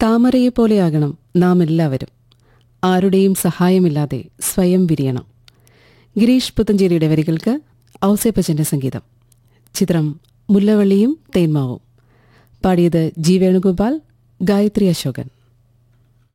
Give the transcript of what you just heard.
താമരയെപ്പോലെയാകണം നാം എല്ലാവരും. ആരുടെയും സഹായമില്ലാതെ സ്വയം വിരിയണം. ഗിരീഷ് പുത്തഞ്ചേരിയുടെ വരികൾക്ക് ഔസേപ്പച്ചന്റെ സംഗീതം. ചിത്രം മുല്ലവള്ളിയും തേന്മാവും. പാടിയത് ജി വേണുഗോപാൽ, ഗായത്രി അശോകൻ.